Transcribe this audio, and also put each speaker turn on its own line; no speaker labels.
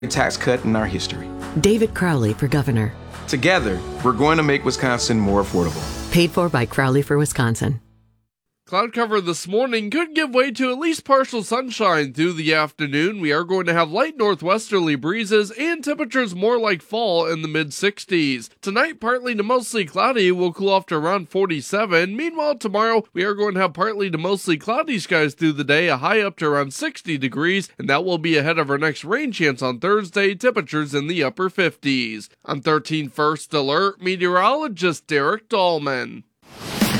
tax cut in our history.
David Crowley for governor.
Together, we're going to make Wisconsin more affordable.
Paid for by Crowley for Wisconsin.
Cloud cover this morning could give way to at least partial sunshine through the afternoon. We are going to have light northwesterly breezes and temperatures more like fall in the mid-60s. Tonight, partly to mostly cloudy, will cool off to around 47. Meanwhile, tomorrow, we are going to have partly to mostly cloudy skies through the day, a high up to around 60 degrees, and that will be ahead of our next rain chance on Thursday, temperatures in the upper 50s. I'm 13 First Alert meteorologist Derek Dahlman.